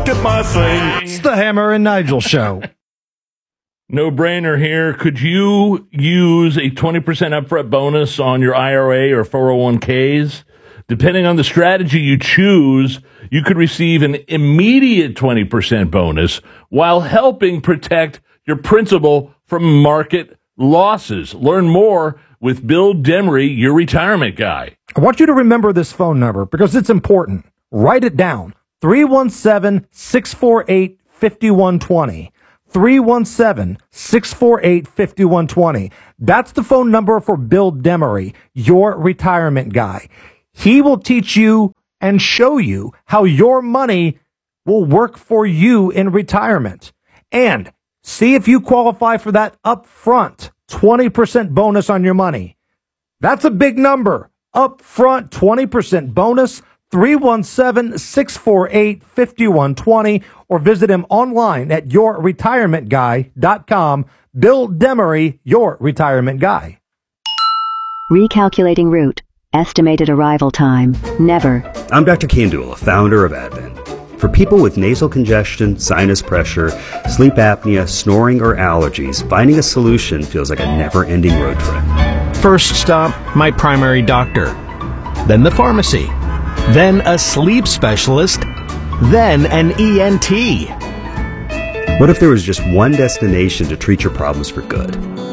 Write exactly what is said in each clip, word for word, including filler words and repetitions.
look at my thing. It's the Hammer and Nigel Show. No brainer here. Could you use a twenty percent upfront bonus on your I R A or four oh one k's? Depending on the strategy you choose, you could receive an immediate twenty percent bonus while helping protect your principal from market losses. Learn more with Bill Demery, your retirement guy. I want you to remember this phone number because it's important. Write it down. three one seven, six four eight, five one two zero. three one seven, six four eight, five one two zero. That's the phone number for Bill Demery, your retirement guy. He will teach you and show you how your money will work for you in retirement. And see if you qualify for that upfront twenty percent bonus on your money. That's a big number. Upfront twenty percent bonus, three one seven, six four eight, five one two zero, or visit him online at your retirement guy dot com. Bill Demery, your retirement guy. Recalculating route. Estimated arrival time. Never. I'm Doctor Kandula, founder of Advent. For people with nasal congestion, sinus pressure, sleep apnea, snoring, or allergies, finding a solution feels like a never-ending road trip. First stop, my primary doctor. Then the pharmacy. Then a sleep specialist. Then an E N T. What if there was just one destination to treat your problems for good?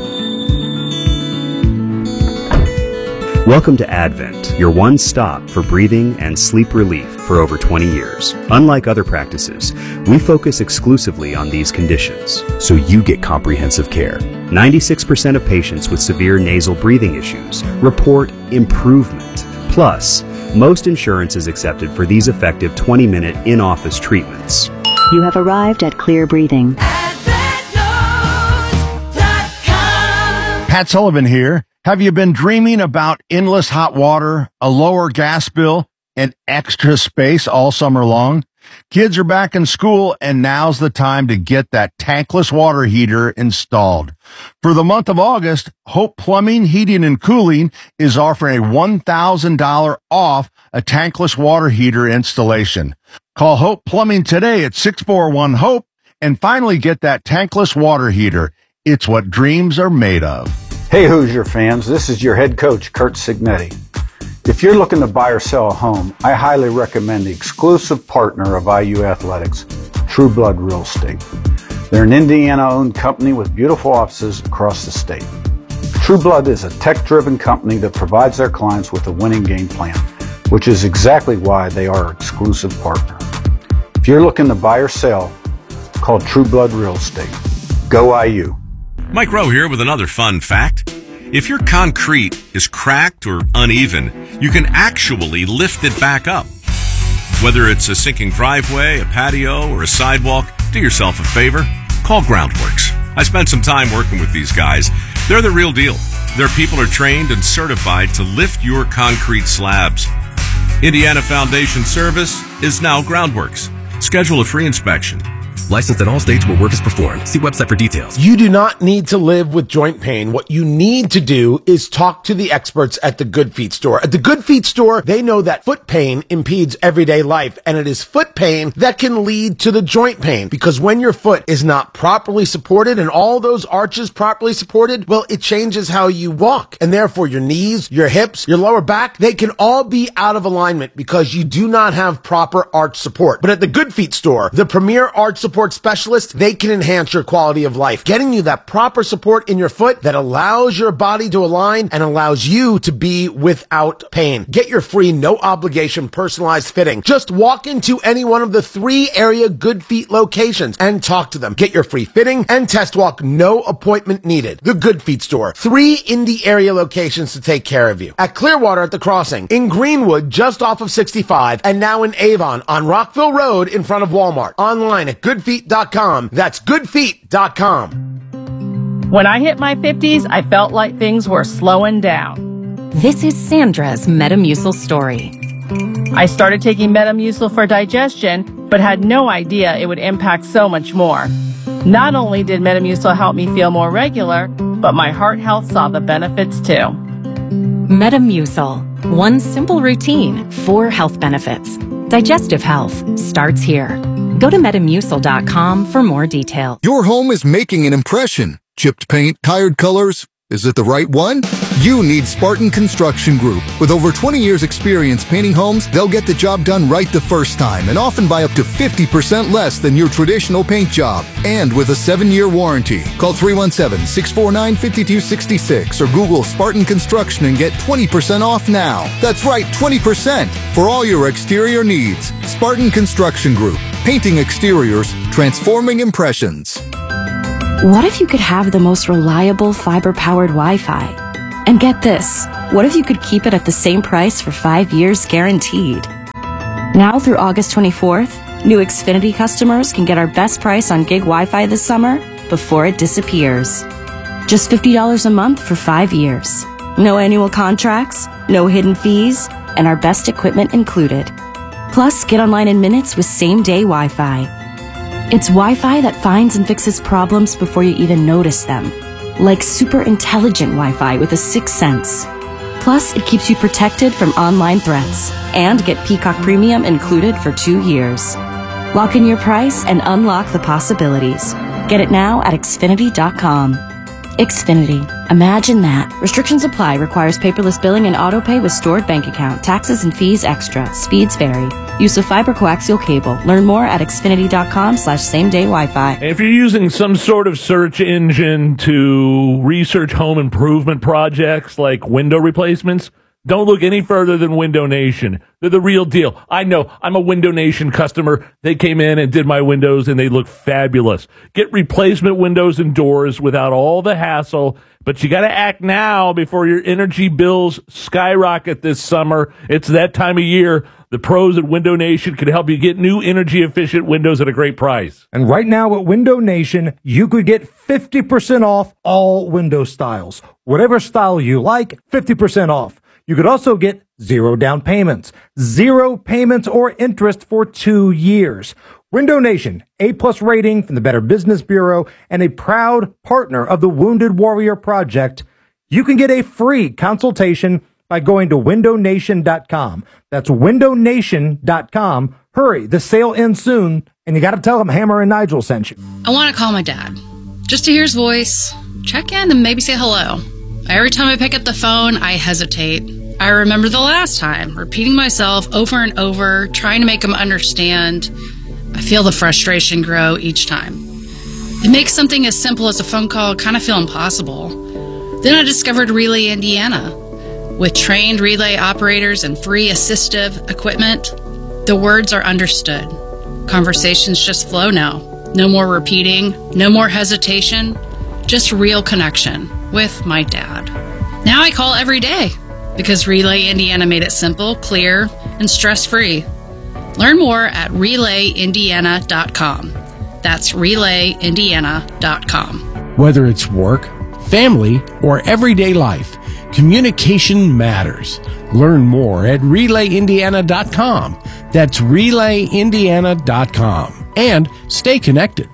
Welcome to Advent, your one stop for breathing and sleep relief for over twenty years. Unlike other practices, we focus exclusively on these conditions, so you get comprehensive care. ninety-six percent of patients with severe nasal breathing issues report improvement. Plus, most insurance is accepted for these effective twenty-minute in-office treatments. You have arrived at Clear Breathing. Pat Sullivan here. Have you been dreaming about endless hot water, a lower gas bill, and extra space all summer long? Kids are back in school, and now's the time to get that tankless water heater installed. For the month of August, Hope Plumbing, Heating, and Cooling is offering a one thousand dollars off a tankless water heater installation. Call Hope Plumbing today at six four one, HOPE and finally get that tankless water heater. It's what dreams are made of. Hey Hoosier fans, this is your head coach, Kurt Signetti. If you're looking to buy or sell a home, I highly recommend the exclusive partner of I U Athletics, True Blood Real Estate. They're an Indiana-owned company with beautiful offices across the state. True Blood is a tech-driven company that provides their clients with a winning game plan, which is exactly why they are our exclusive partner. If you're looking to buy or sell, call True Blood Real Estate. Go I U. Mike Rowe here with another fun fact. If your concrete is cracked or uneven, you can actually lift it back up. Whether it's a sinking driveway, a patio, or a sidewalk, do yourself a favor. Call Groundworks. I spent some time working with these guys. They're the real deal. Their people are trained and certified to lift your concrete slabs. Indiana Foundation Service is now Groundworks. Schedule a free inspection. Licensed in all states where work is performed. See website for details. You do not need to live with joint pain. What you need to do is talk to the experts at the Good Feet store. At the Good Feet store, they know that foot pain impedes everyday life, and it is foot pain that can lead to the joint pain. Because when your foot is not properly supported and all those arches properly supported, well, it changes how you walk. And therefore, your knees, your hips, your lower back, they can all be out of alignment because you do not have proper arch support. But at the Good Feet store, the premier arch support specialists, they can enhance your quality of life, getting you that proper support in your foot that allows your body to align and allows you to be without pain. Get your free, no obligation, personalized fitting. Just walk into any one of the three area Good Feet locations and talk to them. Get your free fitting and test walk, no appointment needed. The Good Feet store, three Indy area locations to take care of you. At Clearwater at the Crossing, in Greenwood just off of sixty-five, and now in Avon on Rockville Road in front of Walmart. Online at good feet dot com. That's good feet dot com. When I hit my fifties, I felt like things were slowing down. This is Sandra's Metamucil story. I started taking Metamucil for digestion, but had no idea it would impact so much more. Not only did Metamucil help me feel more regular, but my heart health saw the benefits too. Metamucil. One simple routine, four health benefits. Digestive health starts here. Go to Metamucil dot com for more details. Your home is making an impression. Chipped paint, tired colors. Is it the right one? You need Spartan Construction Group. With over twenty years experience painting homes, they'll get the job done right the first time and often by up to fifty percent less than your traditional paint job. And with a seven-year warranty. Call three one seven, six four nine, five two six six or Google Spartan Construction and get twenty percent off now. That's right, twenty percent for all your exterior needs. Spartan Construction Group. Painting exteriors, transforming impressions. What if you could have the most reliable fiber-powered Wi-Fi? And get this, what if you could keep it at the same price for five years guaranteed? Now through August twenty-fourth, new Xfinity customers can get our best price on gig Wi-Fi this summer before it disappears. Just fifty dollars a month for five years. No annual contracts, no hidden fees, and our best equipment included. Plus, get online in minutes with same-day Wi-Fi. It's Wi-Fi that finds and fixes problems before you even notice them. Like super intelligent Wi-Fi with a sixth sense. Plus, it keeps you protected from online threats. And get Peacock Premium included for two years. Lock in your price and unlock the possibilities. Get it now at Xfinity dot com. Xfinity. Imagine that. Restrictions apply. Requires paperless billing and autopay with stored bank account. Taxes and fees extra. Speeds vary. Use of fiber coaxial cable. Learn more at Xfinity dot com slash same day Wi-Fi. If you're using some sort of search engine to research home improvement projects like window replacements, don't look any further than Window Nation. They're the real deal. I know. I'm a Window Nation customer. They came in and did my windows, and they look fabulous. Get replacement windows and doors without all the hassle, but you got to act now before your energy bills skyrocket this summer. It's that time of year. The pros at Window Nation can help you get new energy-efficient windows at a great price. And right now at Window Nation, you could get fifty percent off all window styles. Whatever style you like, fifty percent off. You could also get zero down payments, zero payments or interest for two years. Window Nation, A-plus rating from the Better Business Bureau and a proud partner of the Wounded Warrior Project. You can get a free consultation by going to window nation dot com. That's window nation dot com. Hurry, the sale ends soon, and you got to tell them Hammer and Nigel sent you. I want to call my dad, just to hear his voice, check in, and maybe say hello. Every time I pick up the phone, I hesitate. I remember the last time, repeating myself over and over, trying to make him understand. I feel the frustration grow each time. It makes something as simple as a phone call kind of feel impossible. Then I discovered Relay Indiana. With trained relay operators and free assistive equipment, the words are understood. Conversations just flow now. No more repeating, no more hesitation, just real connection with my dad. Now I call every day because Relay Indiana made it simple, clear, and stress-free. Learn more at relay indiana dot com. That's relay indiana dot com. Whether it's work, family, or everyday life, communication matters. Learn more at relay indiana dot com. That's relay indiana dot com. And stay connected.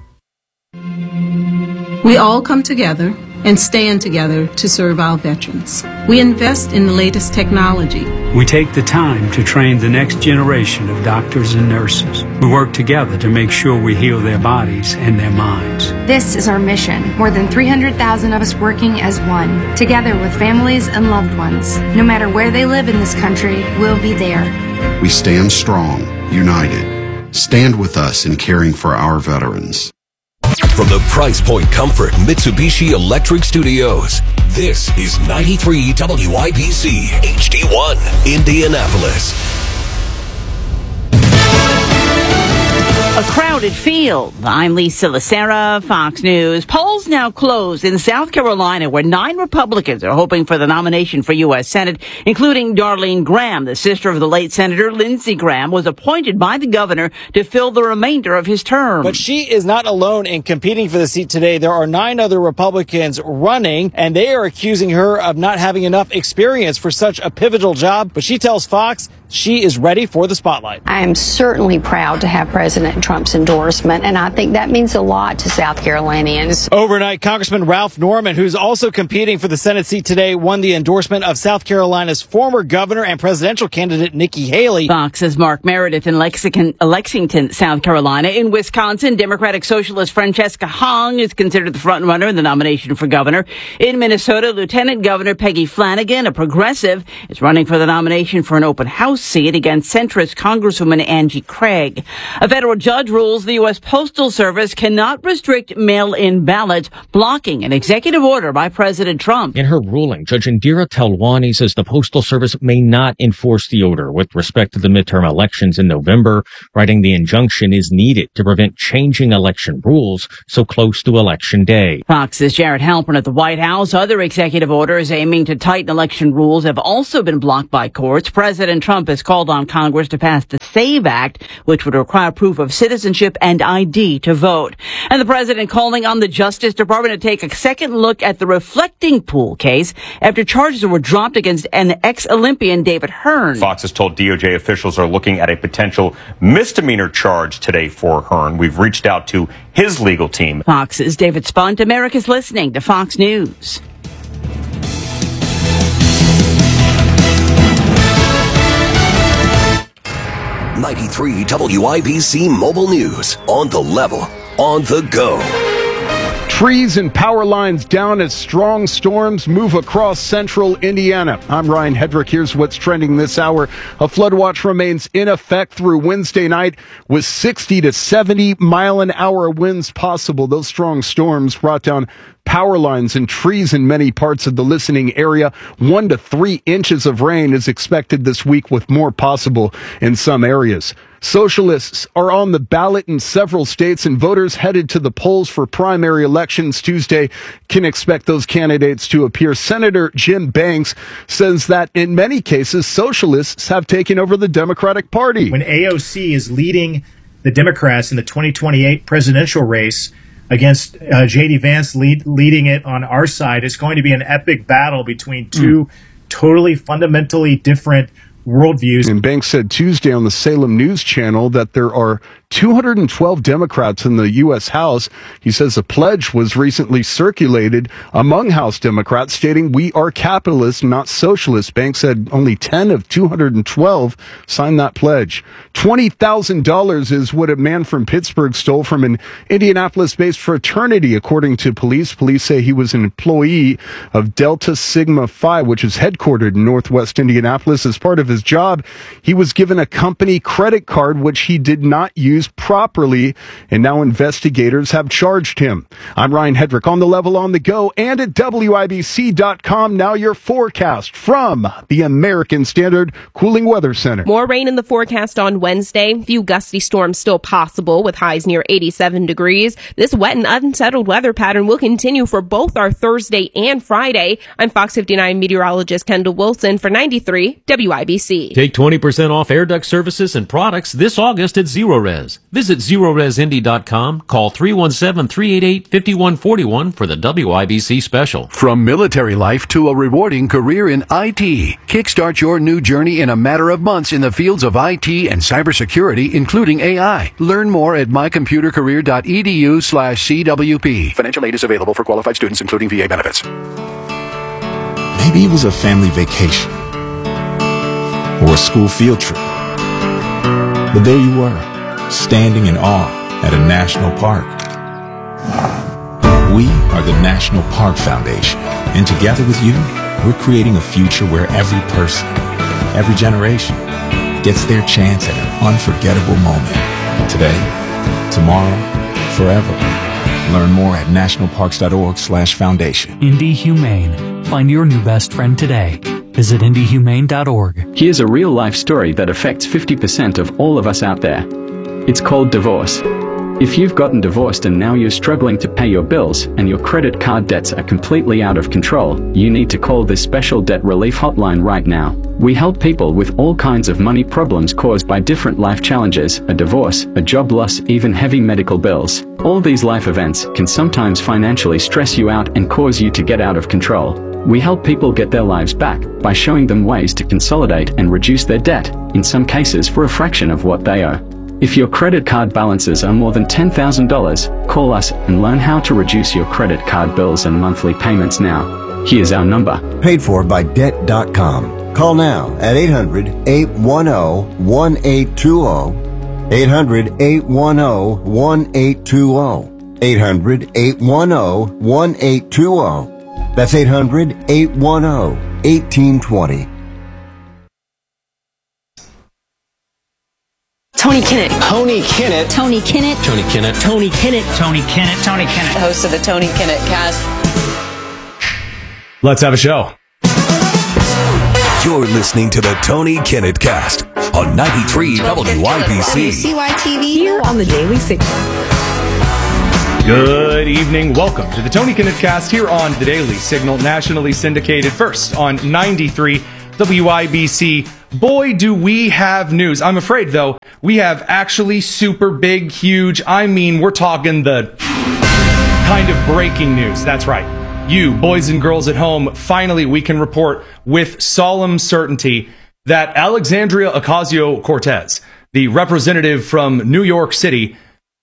We all come together and stand together to serve our veterans. We invest in the latest technology. We take the time to train the next generation of doctors and nurses. We work together to make sure we heal their bodies and their minds. This is our mission. More than three hundred thousand of us working as one, together with families and loved ones. No matter where they live in this country, we'll be there. We stand strong, united. Stand with us in caring for our veterans. From the Price Point Comfort Mitsubishi Electric Studios, this is ninety-three W I B C H D one, Indianapolis. A crowded field. I'm Lisa Lacera, Fox News. Polls now closed in South Carolina, where nine Republicans are hoping for the nomination for U S Senate, including Darlene Graham, the sister of the late Senator Lindsey Graham, was appointed by the governor to fill the remainder of his term. But she is not alone in competing for the seat today. There are nine other Republicans running, and they are accusing her of not having enough experience for such a pivotal job. But she tells Fox she is ready for the spotlight. I am certainly proud to have President Trump's endorsement, and I think that means a lot to South Carolinians. Overnight, Congressman Ralph Norman, who's also competing for the Senate seat today, won the endorsement of South Carolina's former governor and presidential candidate Nikki Haley. Fox's Mark Meredith in Lexington, Lexington, South Carolina. In Wisconsin, Democratic Socialist Francesca Hong is considered the frontrunner in the nomination for governor. In Minnesota, Lieutenant Governor Peggy Flanagan, a progressive, is running for the nomination for an open house seat against centrist Congresswoman Angie Craig. A federal judge rules the U S Postal Service cannot restrict mail-in ballots, blocking an executive order by President Trump. In her ruling, Judge Indira Telwani says the Postal Service may not enforce the order with respect to the midterm elections in November, writing the injunction is needed to prevent changing election rules so close to Election Day. Fox's Jared Halpern at the White House. Other executive orders aiming to tighten election rules have also been blocked by courts. President Trump has called on Congress to pass the SAVE Act, which would require proof of citizenship and I D to vote. And the president calling on the Justice Department to take a second look at the reflecting pool case after charges were dropped against an ex-Olympian David Hearn. Fox has told D O J officials are looking at a potential misdemeanor charge today for Hearn. We've reached out to his legal team. Fox's David Spunt. America's listening to Fox News. ninety-three W I B C Mobile News. On the level, on the go. Trees and power lines down as strong storms move across central Indiana. I'm Ryan Hedrick. Here's what's trending this hour. A flood watch remains in effect through Wednesday night with sixty to seventy mile an hour winds possible. Those strong storms brought down power lines and trees in many parts of the listening area. One to three inches of rain is expected this week, with more possible in some areas. Socialists are on the ballot in several states, and voters headed to the polls for primary elections Tuesday can expect those candidates to appear. Senator Jim Banks says that in many cases, socialists have taken over the Democratic Party. When A O C is leading the Democrats in the twenty twenty-eight presidential race against uh, J D Vance lead, leading it on our side, it's going to be an epic battle between two mm. totally fundamentally different worldviews. And Banks said Tuesday on the Salem News Channel that there are two hundred twelve Democrats in the U S House. He says a pledge was recently circulated among House Democrats stating, "We are capitalists, not socialists." Banks said only ten of two hundred twelve signed that pledge. twenty thousand dollars is what a man from Pittsburgh stole from an Indianapolis-based fraternity, according to police. Police say he was an employee of Delta Sigma Phi, which is headquartered in Northwest Indianapolis. As part of his job, he was given a company credit card, which he did not use properly, and now investigators have charged him. I'm Ryan Hedrick on the level, on the go, and at W I B C dot com. Now your forecast from the American Standard Cooling Weather Center. More rain in the forecast on Wednesday. Few gusty storms still possible with highs near eighty-seven degrees. This wet and unsettled weather pattern will continue for both our Thursday and Friday. I'm Fox fifty-nine meteorologist Kendall Wilson for ninety-three W I B C. Take twenty percent off air duct services and products this August at Zero Res. Visit zero res indy dot com. Call three one seven, three eight eight, five one four one for the W I B C special. From military life to a rewarding career in I T, kickstart your new journey in a matter of months in the fields of I T and cybersecurity, including A I. Learn more at my computer career dot e d u slash c w p. Financial aid is available for qualified students, including V A benefits. Maybe it was a family vacation or a school field trip. But there you were, standing in awe at a national park. We are the National Park Foundation, and together with you, we're creating a future where every person, every generation, gets their chance at an unforgettable moment. Today, tomorrow, forever. Learn more at national parks dot org slash foundation. Indy Humane. Find your new best friend today. Visit indy humane dot org. Here's a real-life story that affects fifty percent of all of us out there. It's called divorce. If you've gotten divorced and now you're struggling to pay your bills and your credit card debts are completely out of control, you need to call this special debt relief hotline right now. We help people with all kinds of money problems caused by different life challenges, a divorce, a job loss, even heavy medical bills. All these life events can sometimes financially stress you out and cause you to get out of control. We help people get their lives back by showing them ways to consolidate and reduce their debt, in some cases for a fraction of what they owe. If your credit card balances are more than ten thousand dollars, call us and learn how to reduce your credit card bills and monthly payments now. Here's our number. Paid for by debt dot com. Call now at eight hundred, eight one zero, one eight two zero. eight hundred, eight one zero, one eight two zero. eight hundred, eight one zero, one eight two zero. That's eight hundred, eight one zero, one eight two zero. Tony Kinnett. Tony Kinnett. Tony Kinnett. Tony Kinnett. Tony Kinnett. Tony Kinnett. Tony Kinnett. The host of the Tony Kinnett Cast. Let's have a show. You're listening to the Tony Kinnett Cast on ninety-three W I B C. C Y T V here on the Daily Signal. Good evening. Welcome to the Tony Kinnett Cast here on the Daily Signal, nationally syndicated first on ninety-three W I B C. Boy, do we have news. I'm afraid, though, we have actually super big, huge, I mean, we're talking the kind of breaking news. That's right. You, boys and girls at home, finally we can report with solemn certainty that Alexandria Ocasio-Cortez, the representative from New York City,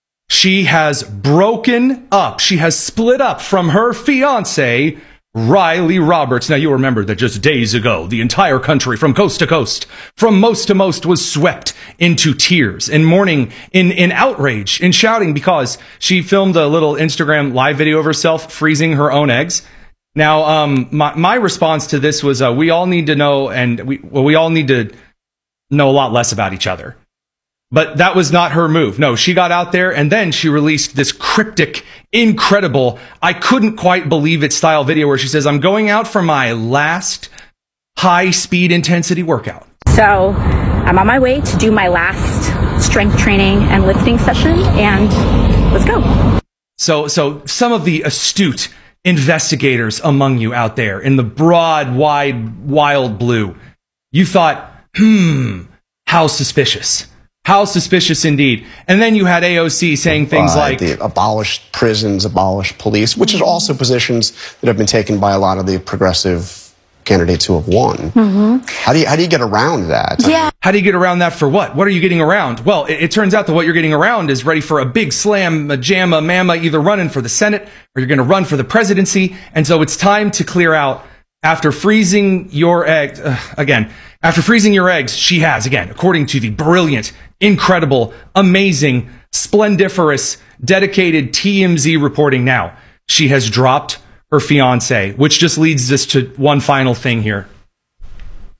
she has broken up. She has split up from her fiancé, Riley Roberts. Now, you remember that just days ago, the entire country from coast to coast, from most to most, was swept into tears and mourning in, in outrage and shouting because she filmed a little Instagram live video of herself freezing her own eggs. Now, um, my, my response to this was, uh, we all need to know, and we, well, we all need to know a lot less about each other. But that was not her move. No, she got out there and then she released this cryptic, incredible, I couldn't quite believe it style video where she says, I'm going out for my last high speed intensity workout. So I'm on my way to do my last strength training and lifting session, and let's go. So, so some of the astute investigators among you out there in the broad, wide, wild blue, you thought, hmm, how suspicious. How suspicious indeed. And then you had A O C saying things uh, like the abolished prisons, abolished police, which is also positions that have been taken by a lot of the progressive candidates who have won. Mm-hmm. How do you how do you get around that? Yeah. How do you get around that for what? What are you getting around? Well, it, it turns out that what you're getting around is ready for a big slam, a jamma, mamma, either running for the Senate or you're going to run for the presidency. And so it's time to clear out after freezing your eggs. Uh, again, after freezing your eggs, she has, again, according to the brilliant, incredible, amazing, splendiferous, dedicated T M Z reporting now, she has dropped her fiancé, which just leads us to one final thing here.